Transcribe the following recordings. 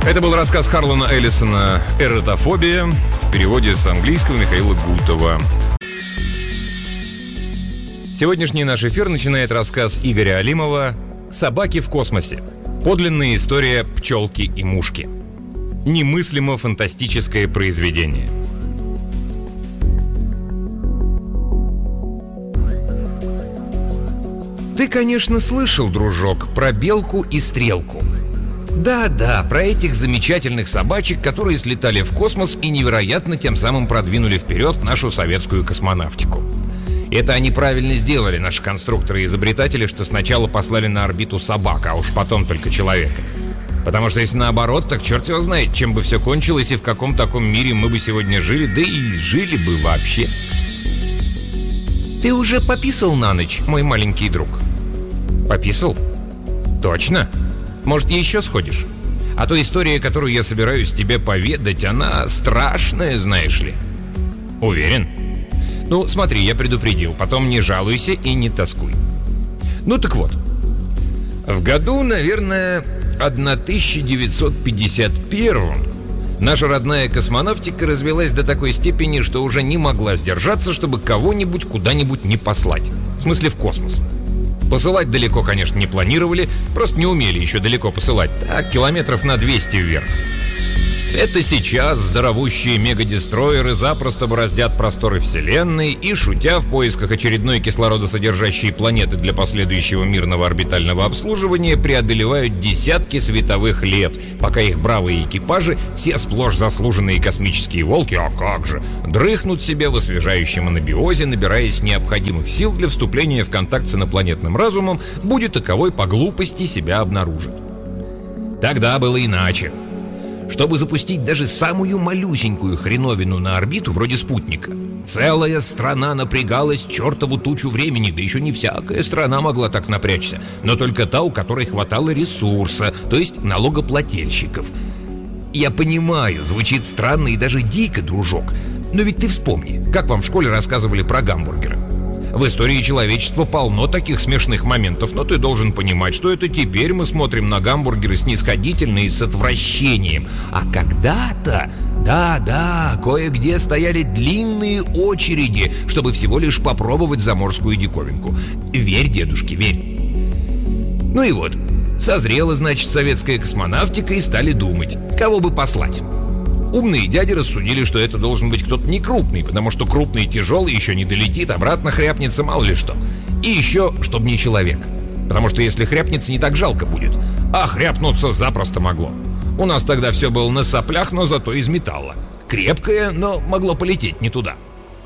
Это был рассказ Харлана Эллисона «Эротофобия» в переводе с английского Михаила Гутова. Сегодняшний наш эфир начинает рассказ Игоря Алимова «Собаки в космосе. Подлинная история пчелки и мушки». Немыслимо фантастическое произведение. Ты, конечно, слышал, дружок, про белку и стрелку. Да-да, про этих замечательных собачек, которые слетали в космос и невероятно тем самым продвинули вперед нашу советскую космонавтику. Это они правильно сделали, наши конструкторы и изобретатели, что сначала послали на орбиту собак, а уж потом только человека. Потому что если наоборот, так черт его знает, чем бы все кончилось и в каком таком мире мы бы сегодня жили, да и жили бы вообще. Ты уже пописал на ночь, мой маленький друг? Пописал? Точно? Может, еще сходишь? А то история, которую я собираюсь тебе поведать, она страшная, знаешь ли. Уверен? Ну, смотри, я предупредил, потом не жалуйся и не тоскуй. Ну так вот, в году, наверное, 1951 наша родная космонавтика развилась до такой степени, что уже не могла сдержаться, чтобы кого-нибудь куда-нибудь не послать. В смысле, в космос. Посылать далеко, конечно, не планировали, просто не умели еще далеко посылать. Так, километров на 200 вверх. Это сейчас здоровущие мегадестройеры запросто бороздят просторы Вселенной и, шутя в поисках очередной кислородосодержащей планеты для последующего мирного орбитального обслуживания, преодолевают десятки световых лет, пока их бравые экипажи, все сплошь заслуженные космические волки, а как же, дрыхнут себе в освежающем анабиозе, набираясь необходимых сил для вступления в контакт с инопланетным разумом, будет таковой по глупости себя обнаружить. Тогда было иначе. Чтобы запустить даже самую малюсенькую хреновину на орбиту, вроде спутника, целая страна напрягалась чертову тучу времени, да еще не всякая страна могла так напрячься, но только та, у которой хватало ресурса, то есть налогоплательщиков. Я понимаю, звучит странно и даже дико, дружок, но ведь ты вспомни, как вам в школе рассказывали про гамбургеры. В истории человечества полно таких смешных моментов, но ты должен понимать, что это теперь мы смотрим на гамбургеры снисходительно и с отвращением. А когда-то, да-да, кое-где стояли длинные очереди, чтобы всего лишь попробовать заморскую диковинку. Верь, дедушке, верь. Ну и вот, созрела, значит, советская космонавтика и стали думать, кого бы послать. Умные дяди рассудили, что это должен быть кто-то не крупный, потому что крупный и тяжелый еще не долетит, обратно хряпнется, мало ли что. И еще, чтобы не человек. Потому что если хряпнется, не так жалко будет. А хряпнуться запросто могло. У нас тогда все было на соплях, но зато из металла. Крепкое, но могло полететь не туда.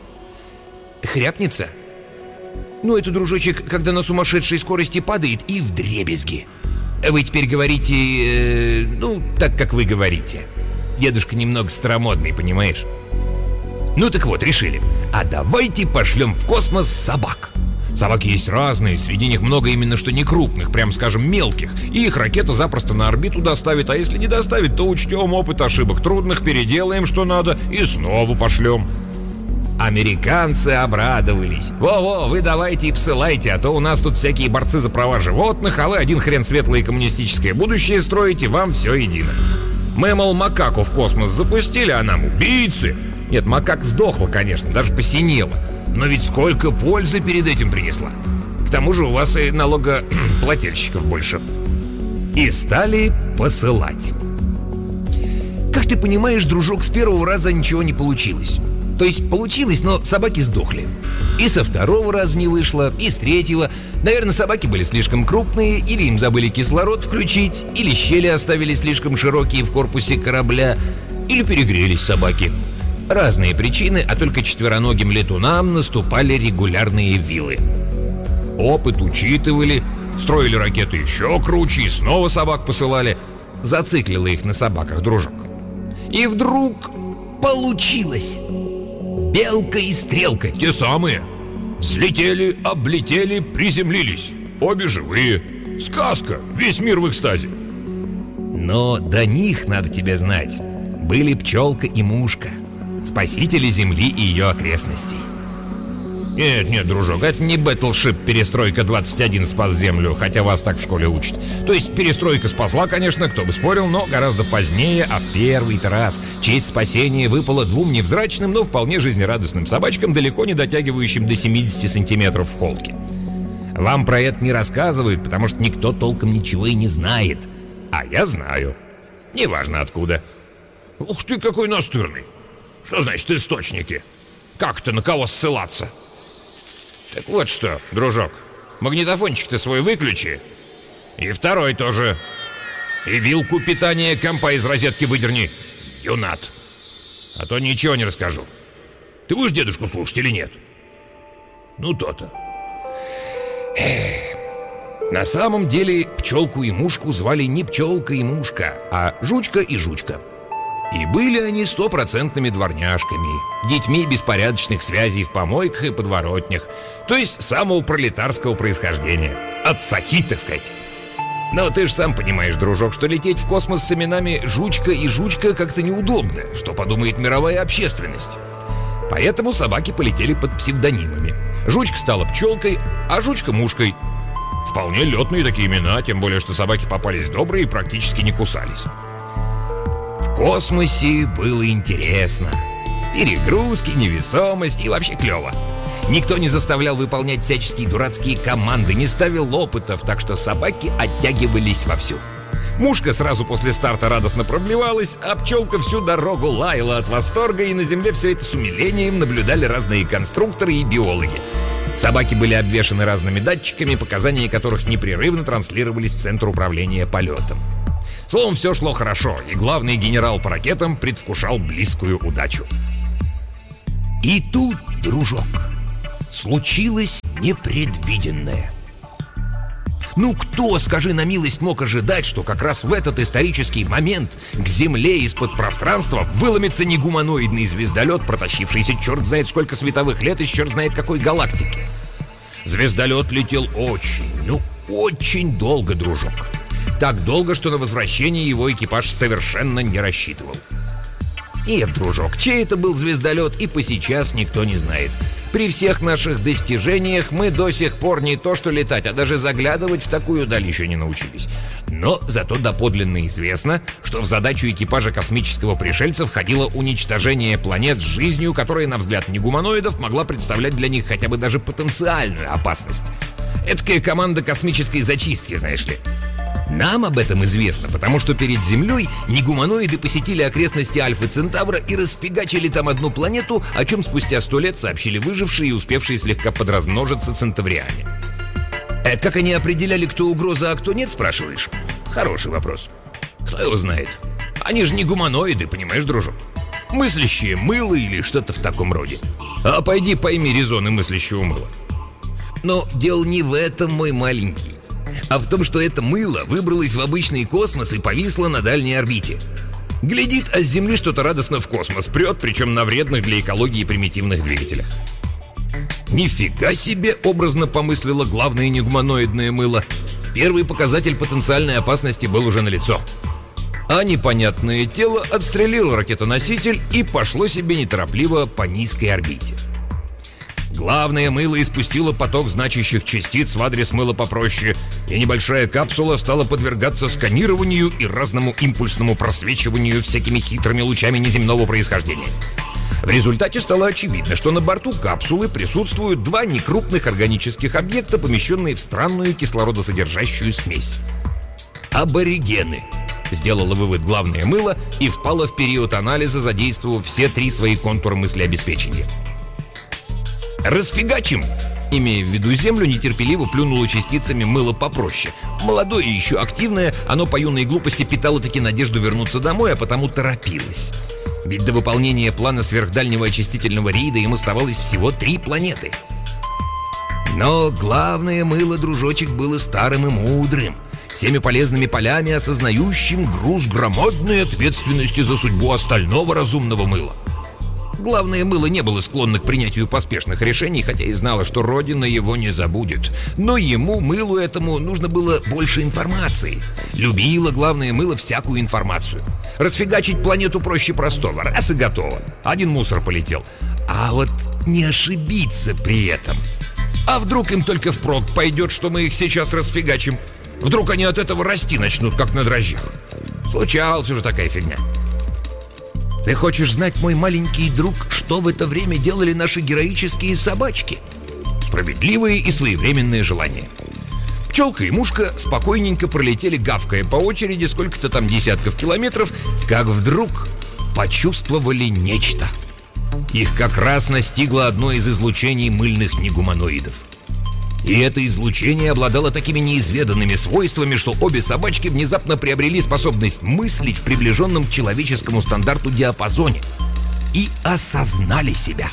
Хряпнется? Ну, это, дружочек, когда на сумасшедшей скорости падает и вдребезги. Вы теперь говорите, так, как вы говорите. Дедушка немного старомодный, понимаешь? Ну так вот, решили. А давайте пошлем в космос собак. Собаки есть разные, среди них много именно что не крупных, прям скажем мелких. И их ракета запросто на орбиту доставит, а если не доставит, то учтем опыт ошибок трудных, переделаем что надо и снова пошлем. Американцы обрадовались. Во-во, вы давайте и посылайте, а то у нас тут всякие борцы за права животных, а вы один хрен светлое коммунистическое будущее строите, вам все едино. Мы, мол, макаку в космос запустили, а нам убийцы. Нет, макак сдохла, конечно, даже посинела. Но ведь сколько пользы перед этим принесла. К тому же у вас и налогоплательщиков больше. И стали посылать. Как ты понимаешь, дружок, с первого раза ничего не получилось. То есть получилось, но собаки сдохли. И со второго раза не вышло, и с третьего. Наверное, собаки были слишком крупные, или им забыли кислород включить, или щели оставили слишком широкие в корпусе корабля, или перегрелись собаки. Разные причины, а только четвероногим летунам наступали регулярные вилы. Опыт учитывали, строили ракеты еще круче и снова собак посылали. Зациклило их на собаках, дружок. И вдруг получилось! Белка и стрелка, те самые. Взлетели, облетели, приземлились. Обе живые. Сказка, весь мир в экстазе. Но до них, надо тебе знать, были пчелка и мушка, спасители Земли и ее окрестностей. Нет, дружок, это не Battleship Перестройка 21 спас Землю, хотя вас так в школе учат. То есть перестройка спасла, конечно, кто бы спорил, но гораздо позднее, а в первый-то раз честь спасения выпала двум невзрачным, но вполне жизнерадостным собачкам, далеко не дотягивающим до 70 сантиметров в холке. Вам про это не рассказывают, потому что никто толком ничего и не знает. А я знаю. Неважно откуда. Ух ты, какой настырный. Что значит источники? Как это, на кого ссылаться? Так вот что, дружок, магнитофончик ты свой выключи. И второй тоже. И вилку питания компа из розетки выдерни, юнат. А то ничего не расскажу. Ты будешь дедушку слушать или нет? Ну, то-то. На самом деле пчелку и мушку звали не пчелка и мушка, а жучка и жучка. И были они 100% дворняжками, детьми беспорядочных связей в помойках и подворотнях, то есть самого пролетарского происхождения. От сахи, так сказать. Но ты же сам понимаешь, дружок, что лететь в космос с именами жучка и жучка как-то неудобно, что подумает мировая общественность. Поэтому собаки полетели под псевдонимами. Жучка стала пчелкой, а жучка мушкой. Вполне летные такие имена, тем более, что собаки попались добрые и практически не кусались. В космосе было интересно. Перегрузки, невесомость и вообще клево. Никто не заставлял выполнять всяческие дурацкие команды, не ставил опытов, так что собаки оттягивались вовсю. Мушка сразу после старта радостно проблевалась, а пчелка всю дорогу лаяла от восторга, и на Земле все это с умилением наблюдали разные конструкторы и биологи. Собаки были обвешаны разными датчиками, показания которых непрерывно транслировались в Центр управления полетом. Словом, все шло хорошо, и главный генерал по ракетам предвкушал близкую удачу. И тут, дружок, случилось непредвиденное. Ну кто, скажи на милость, мог ожидать, что как раз в этот исторический момент к Земле из-под пространства выломится негуманоидный звездолет, протащившийся черт знает сколько световых лет из черт знает какой галактики. Звездолет летел очень долго, дружок. Так долго, что на возвращение его экипаж совершенно не рассчитывал. Нет, дружок, чей это был звездолет, и по сейчас никто не знает. При всех наших достижениях мы до сих пор не то что летать, а даже заглядывать в такую даль еще не научились. Но зато доподлинно известно, что в задачу экипажа космического пришельца входило уничтожение планет с жизнью, которая, на взгляд негуманоидов, могла представлять для них хотя бы даже потенциальную опасность. Эдакая команда космической зачистки, знаешь ли. Нам об этом известно, потому что перед Землей негуманоиды посетили окрестности Альфы Центавра и расфигачили там одну планету, о чем спустя 100 лет сообщили выжившие и успевшие слегка подразмножиться центавриане. Как они определяли, кто угроза, а кто нет, спрашиваешь? Хороший вопрос. Кто его знает? Они же не гуманоиды, понимаешь, дружок? Мыслящие мыло или что-то в таком роде. А пойди пойми резоны мыслящего мыла. Но дело не в этом, мой маленький, а в том, что это мыло выбралось в обычный космос и повисло на дальней орбите. Глядит, а с Земли что-то радостно в космос прет, причем на вредных для экологии примитивных двигателях. Нифига себе, образно помыслило главное негуманоидное мыло. Первый показатель потенциальной опасности был уже налицо. А непонятное тело отстрелило ракетоноситель и пошло себе неторопливо по низкой орбите. Главное мыло испустило поток значащих частиц в адрес мыла попроще, и небольшая капсула стала подвергаться сканированию и разному импульсному просвечиванию всякими хитрыми лучами неземного происхождения. В результате стало очевидно, что на борту капсулы присутствуют два некрупных органических объекта, помещенные в странную кислородосодержащую смесь. Аборигены. Сделало вывод главное мыло и впало в период анализа, задействовав все три свои контура мыслеобеспечения. «Расфигачим!» Имея в виду Землю, нетерпеливо плюнуло частицами мыло попроще. Молодое и еще активное, оно по юной глупости питало-таки надежду вернуться домой, а потому торопилось. Ведь до выполнения плана сверхдальнего очистительного рейда им оставалось всего 3 планеты. Но главное мыло, дружочек, было старым и мудрым, всеми полезными полями осознающим груз громадной ответственности за судьбу остального разумного мыла. Главное мыло не было склонно к принятию поспешных решений, хотя и знало, что Родина его не забудет. Но ему, мылу этому, нужно было больше информации. Любило главное мыло всякую информацию. Расфигачить планету проще простого, раз и готово. Один мусор полетел. А вот не ошибиться при этом. А вдруг им только впрок пойдет, что мы их сейчас расфигачим? Вдруг они от этого расти начнут, как на дрожжах? Случалась уже такая фигня. Ты хочешь знать, мой маленький друг, что в это время делали наши героические собачки? Справедливые и своевременные желания. Пчелка и мушка спокойненько пролетели, гавкая по очереди сколько-то там десятков километров, как вдруг почувствовали нечто. Их как раз настигло одно из излучений мыльных негуманоидов. И это излучение обладало такими неизведанными свойствами, что обе собачки внезапно приобрели способность мыслить в приближенном к человеческому стандарту диапазоне и осознали себя.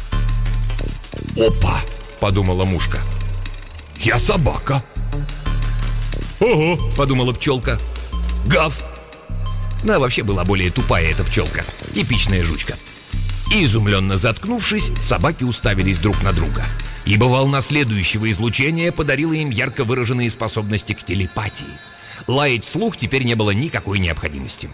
«Опа!» — подумала мушка. «Я собака!» «Ого!» — подумала пчелка. «Гав!» Да, вообще была более тупая эта пчелка. Типичная жучка. И, изумленно заткнувшись, собаки уставились друг на друга. Ибо волна следующего излучения подарила им ярко выраженные способности к телепатии. Лаять вслух теперь не было никакой необходимости.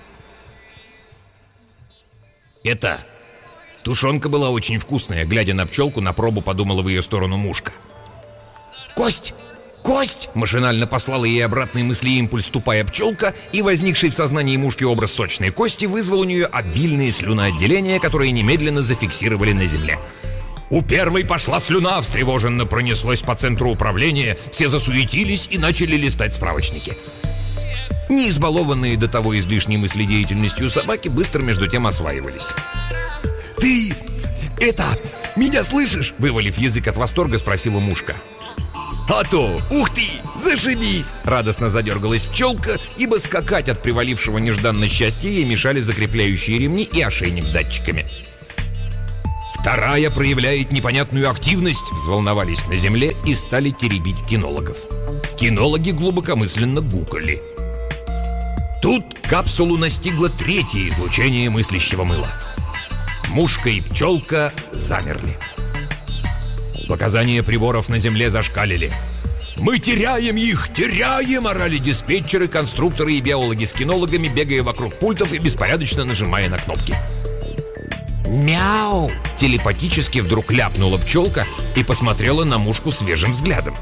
«Это тушенка была очень вкусная», — глядя на пчелку, на пробу подумала в ее сторону мушка. «Кость! Кость!» — машинально послала ей обратный мыслеимпульс тупая пчелка, и возникший в сознании мушки образ сочной кости вызвал у нее обильные слюноотделения, которые немедленно зафиксировали на земле. У первой пошла слюна, встревоженно пронеслось по центру управления, все засуетились и начали листать справочники. Не избалованные до того излишней мыследеятельностью собаки быстро между тем осваивались. «Ты, меня слышишь?» — вывалив язык от восторга, спросила мушка. «А то! Ух ты! Зашибись!» Радостно задергалась пчелка, ибо скакать от привалившего нежданно счастья ей мешали закрепляющие ремни и ошейник с датчиками. «Вторая проявляет непонятную активность», — взволновались на земле и стали теребить кинологов. Кинологи глубокомысленно гукали. Тут капсулу настигло третье излучение мыслящего мыла. Мушка и пчелка замерли. Показания приборов на земле зашкалили. «Мы теряем их! Теряем!» — орали диспетчеры, конструкторы и биологи с кинологами, бегая вокруг пультов и беспорядочно нажимая на кнопки. «Мяу!» — телепатически вдруг ляпнула пчелка и посмотрела на мушку свежим взглядом.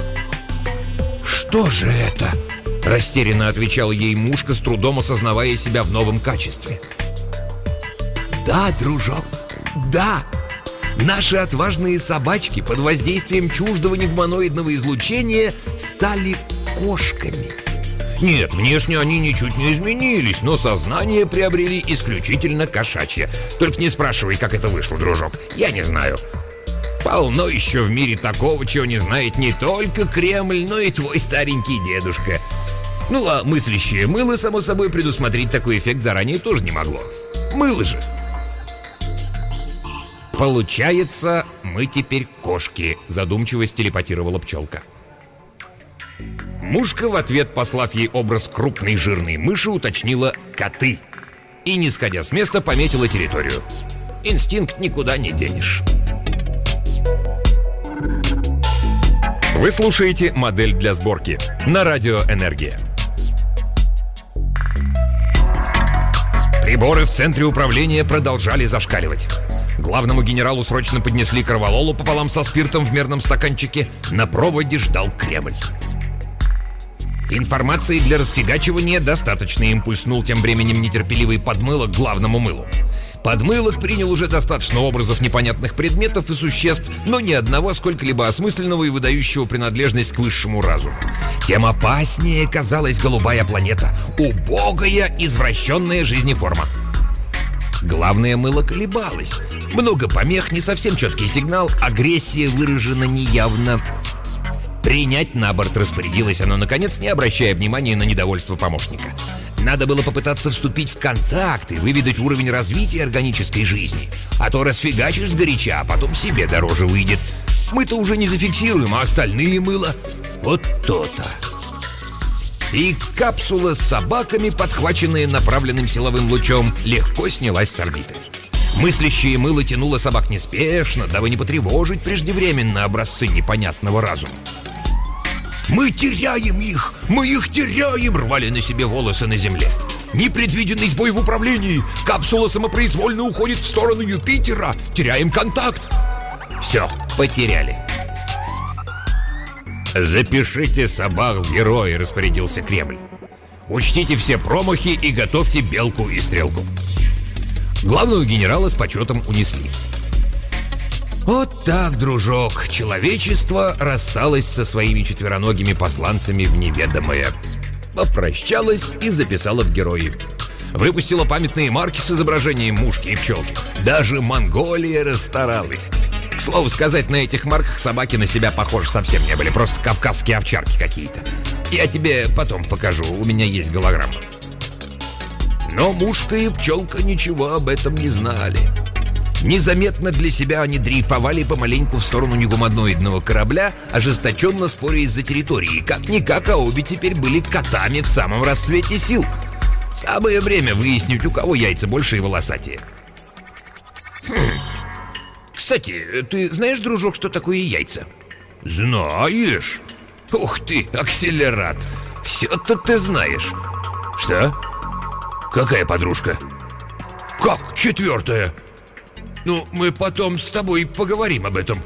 «Что же это?» — растерянно отвечала ей мушка, с трудом осознавая себя в новом качестве. «Да, дружок, да! Наши отважные собачки под воздействием чуждого негуманоидного излучения стали кошками. Нет, внешне они ничуть не изменились, но сознание приобрели исключительно кошачье. Только не спрашивай, как это вышло, дружок, я не знаю. Полно еще в мире такого, чего не знает не только Кремль, но и твой старенький дедушка. Ну а мыслящее мыло, само собой, предусмотреть такой эффект заранее тоже не могло. Мыло же. «Получается, мы теперь кошки», — задумчиво телепатировала пчелка. Мушка в ответ, послав ей образ крупной жирной мыши, уточнила «коты» и, не сходя с места, пометила территорию. Инстинкт никуда не денешь. Вы слушаете «Модель для сборки» на Радио Энергия. Приборы в центре управления продолжали зашкаливать. Главному генералу срочно поднесли корвалолу пополам со спиртом в мерном стаканчике. На проводе ждал Кремль. Информации для расфигачивания достаточно, импульснул тем временем нетерпеливый подмылок главному мылу. Подмылок принял уже достаточно образов непонятных предметов и существ, но ни одного сколько-либо осмысленного и выдающего принадлежность к высшему разуму. Тем опаснее казалась голубая планета. Убогая, извращенная жизнеформа. Главное мыло колебалось. Много помех, не совсем четкий сигнал, агрессия выражена неявно. Принять на борт распорядилось оно, наконец, не обращая внимания на недовольство помощника. Надо было попытаться вступить в контакт и выведать уровень развития органической жизни. А то расфигачишь сгоряча, а потом себе дороже выйдет. Мы-то уже не зафиксируем, а остальные мыло вот то-то. И капсула с собаками, подхваченная направленным силовым лучом, легко снялась с орбиты. Мыслящее мыло тянуло собак неспешно, дабы не потревожить преждевременно образцы непонятного разума. «Мы теряем их! Мы их теряем!» — рвали на себе волосы на земле. «Непредвиденный сбой в управлении! Капсула самопроизвольно уходит в сторону Юпитера! Теряем контакт!» Все, потеряли. «Запишите собак в герои», — распорядился Кремль. «Учтите все промахи и готовьте белку и стрелку». Главного генерала с почетом унесли. Вот так, дружок, человечество рассталось со своими четвероногими посланцами в неведомое. Попрощалась и записала в герои. Выпустила памятные марки с изображением мушки и пчелки. Даже Монголия расстаралась. К слову сказать, на этих марках собаки на себя похожи совсем не были. Просто кавказские овчарки какие-то. Я тебе потом покажу, у меня есть голограмма. Но мушка и пчелка ничего об этом не знали. Незаметно для себя они дрейфовали помаленьку в сторону негуманоидного корабля, ожесточенно споря из-за территории. Как-никак, а обе теперь были котами в самом расцвете сил. Самое время выяснить, у кого яйца больше и волосатее. Кстати, ты знаешь, дружок, что такое яйца? Знаешь? Ух ты, акселерат. Все-то ты знаешь. Что? Какая подружка? Как четвертая? Ну, мы потом с тобой поговорим об этом.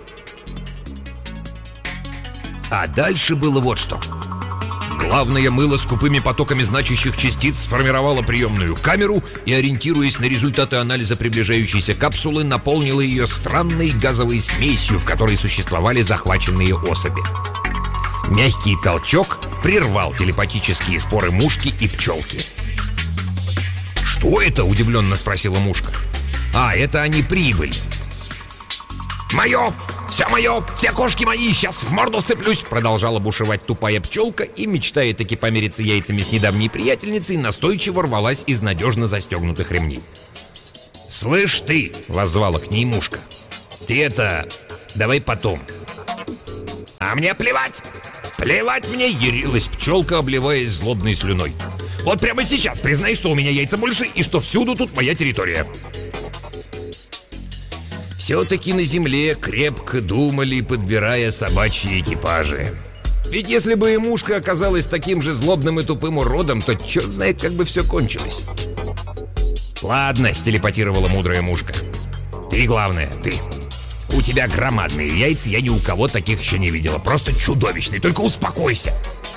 А дальше было вот что. Главное мыло с скупыми потоками значащих частиц сформировало приемную камеру и, ориентируясь на результаты анализа приближающейся капсулы, наполнило ее странной газовой смесью, в которой существовали захваченные особи. Мягкий толчок прервал телепатические споры мушки и пчелки. «Что это?» — удивленно спросила мушка. «А, это они прибыли». «Мое! Все мое! Все кошки мои! Сейчас в морду вцеплюсь!» Продолжала бушевать тупая пчелка и, мечтая таки помериться яйцами с недавней приятельницей, настойчиво рвалась из надежно застегнутых ремней. «Слышь ты!» — воззвала к ней мушка. «Ты это... давай потом». «А мне плевать! Плевать мне!» — ярилась пчелка, обливаясь злобной слюной. «Вот прямо сейчас признай, что у меня яйца больше и что всюду тут моя территория!» Все-таки на земле крепко думали, подбирая собачьи экипажи. Ведь если бы и мушка оказалась таким же злобным и тупым уродом, то черт знает, как бы все кончилось. «Ладно», — стелепатировала мудрая мушка. «Ты главное, ты. У тебя громадные яйца, я ни у кого таких еще не видела. Просто чудовищные, только успокойся».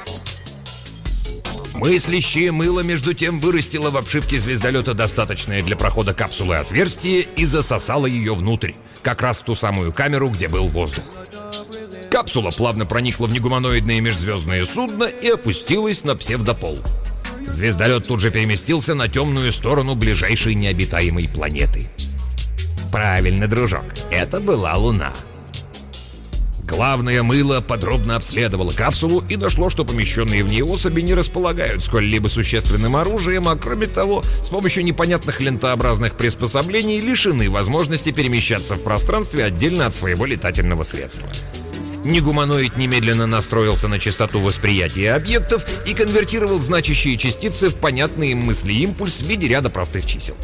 Мыслящее мыло, между тем, вырастило в обшивке звездолета достаточное для прохода капсулы отверстие и засосало ее внутрь, как раз в ту самую камеру, где был воздух. Капсула плавно проникла в негуманоидное межзвездное судно и опустилась на псевдопол. Звездолет тут же переместился на темную сторону ближайшей необитаемой планеты. Правильно, дружок, это была Луна. Главное мыло подробно обследовало капсулу и дошло, что помещенные в ней особи не располагают сколь-либо существенным оружием, а кроме того, с помощью непонятных лентообразных приспособлений лишены возможности перемещаться в пространстве отдельно от своего летательного средства. Негуманоид немедленно настроился на частоту восприятия объектов и конвертировал значащие частицы в понятный им мыслеимпульс в виде ряда простых чисел.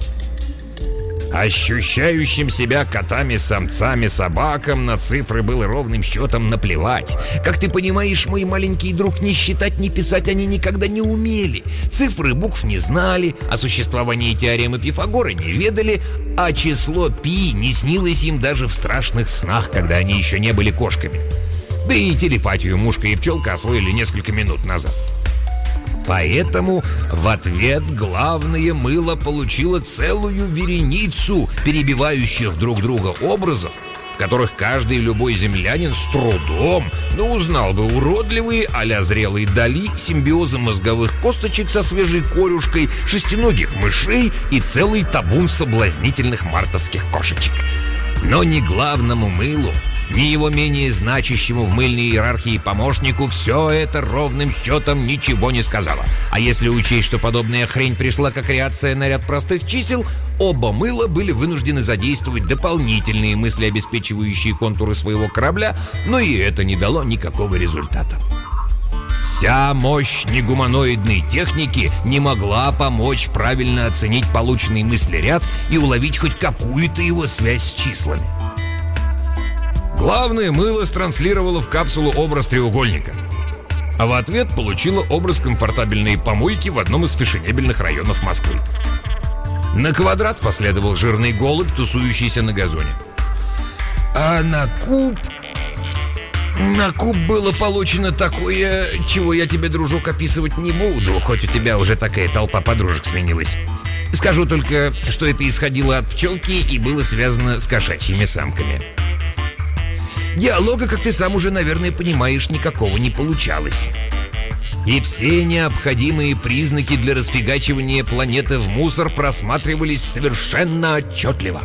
Ощущающим себя котами-самцами собакам на цифры было ровным счетом наплевать. Как ты понимаешь, мой маленький друг, ни считать, ни писать они никогда не умели. Цифры букв не знали, о существовании теоремы Пифагора не ведали, а число пи не снилось им даже в страшных снах, когда они еще не были кошками. Да и телепатию мушка и пчелка освоили несколько минут назад. Поэтому в ответ главное мыло получило целую вереницу перебивающих друг друга образов, в которых каждый любой землянин с трудом, но узнал бы уродливые а-ля зрелые Дали, симбиозы мозговых косточек со свежей корюшкой, шестиногих мышей и целый табун соблазнительных мартовских кошечек. Но ни главному мылу, ни его менее значащему в мыльной иерархии помощнику все это ровным счетом ничего не сказало. А если учесть, что подобная хрень пришла как реакция на ряд простых чисел, оба мыла были вынуждены задействовать дополнительные мыслеобеспечивающие контуры своего корабля, но и это не дало никакого результата. Вся мощь негуманоидной техники не могла помочь правильно оценить полученный мыслеряд и уловить хоть какую-то его связь с числами. Главное мыло транслировало в капсулу образ треугольника. а в ответ получила образ комфортабельной помойки в одном из фешенебельных районов Москвы. На квадрат последовал жирный голубь, тусующийся на газоне. А на куб было получено такое, чего я тебе, дружок, описывать не буду, хоть у тебя уже такая толпа подружек сменилась. Скажу только, что это исходило от пчелки и было связано с кошачьими самками. Диалога, как ты сам уже, наверное, понимаешь, никакого не получалось. И все необходимые признаки для расфигачивания планеты в мусор просматривались совершенно отчетливо.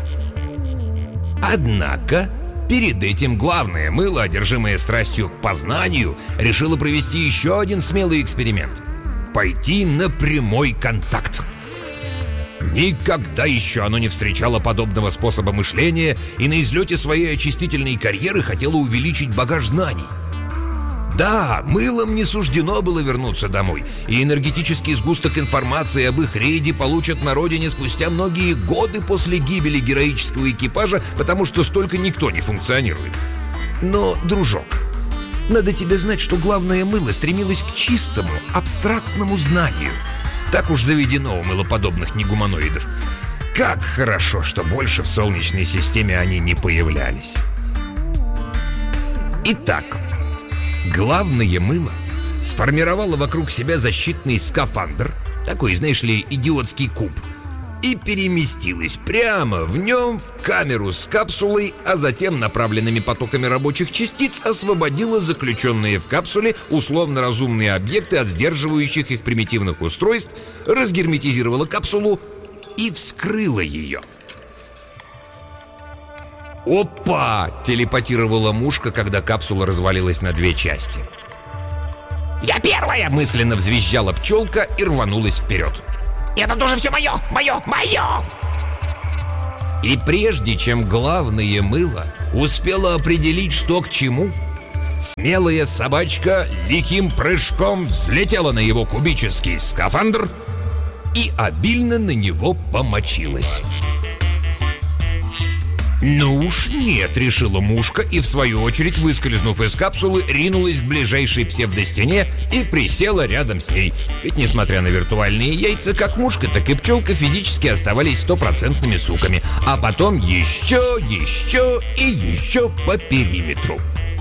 Однако, перед этим главное мыло, одержимое страстью к познанию, решило провести еще один смелый эксперимент – пойти на прямой контакт. Никогда еще оно не встречало подобного способа мышления и на излете своей очистительной карьеры хотело увеличить багаж знаний. Да, мылам не суждено было вернуться домой, и энергетический сгусток информации об их рейде получат на родине спустя многие годы после гибели героического экипажа, потому что столько никто не функционирует. Но, дружок, надо тебе знать, что главное мыло стремилось к чистому, абстрактному знанию. Так уж заведено у мылоподобных негуманоидов. Как хорошо, что больше в Солнечной системе они не появлялись. Итак, главное мыло сформировало вокруг себя защитный скафандр, такой, знаешь ли, идиотский куб, и переместилось прямо в нем в камеру с капсулой, а затем направленными потоками рабочих частиц освободило заключенные в капсуле условно-разумные объекты от сдерживающих их примитивных устройств, разгерметизировало капсулу и вскрыло ее. «Опа!» — телепатировала мушка, когда капсула развалилась на две части. «Я первая!» — мысленно взвизжала пчелка и рванулась вперед. «Это тоже все мое! Мое! Мое!» И прежде чем главное мыло успело определить, что к чему, смелая собачка лихим прыжком взлетела на его кубический скафандр и обильно на него помочилась. «Ну уж нет», — решила мушка и, в свою очередь, выскользнув из капсулы, ринулась к ближайшей псевдостене и присела рядом с ней. Ведь, несмотря на виртуальные яйца, как мушка, так и пчелка физически оставались стопроцентными суками. А потом еще и еще по периметру.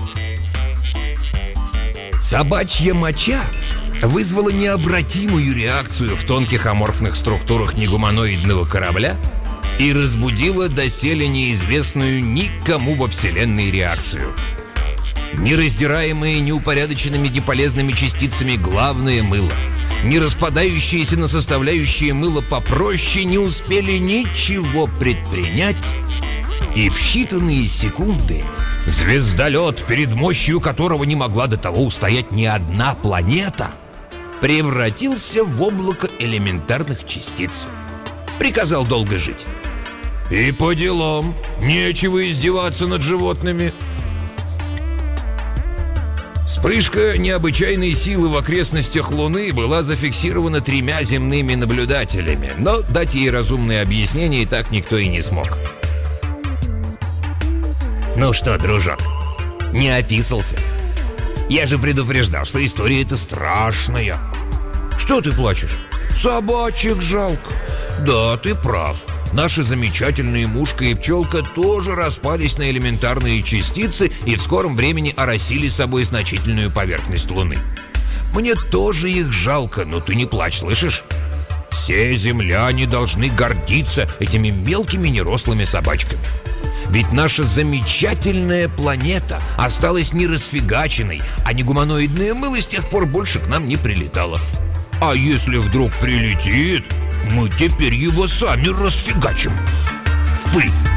Собачья моча вызвала необратимую реакцию в тонких аморфных структурах негуманоидного корабля и разбудила доселе неизвестную никому во Вселенной реакцию. Нераздираемые неупорядоченными неполезными частицами главное мыло, не распадающиеся на составляющие мыло попроще, не успели ничего предпринять, и в считанные секунды звездолет, перед мощью которого не могла до того устоять ни одна планета, превратился в облако элементарных частиц. Приказал долго жить. И по делам, нечего издеваться над животными. Вспышка необычайной силы в окрестностях Луны была зафиксирована 3 земными наблюдателями, но дать ей разумное объяснение так никто и не смог. Ну что, дружок, не описался? Я же предупреждал, что история эта страшная. Что ты плачешь? Собачек жалко. Да, ты прав. Наши замечательные мушка и пчелка тоже распались на элементарные частицы и в скором времени оросили собой значительную поверхность Луны. Мне тоже их жалко, но ты не плачь, слышишь? Все земляне должны гордиться этими мелкими нерослыми собачками. Ведь наша замечательная планета осталась не расфигаченной, а негуманоидное мыло с тех пор больше к нам не прилетало. А если вдруг прилетит, мы теперь его сами расфигачим в пыль.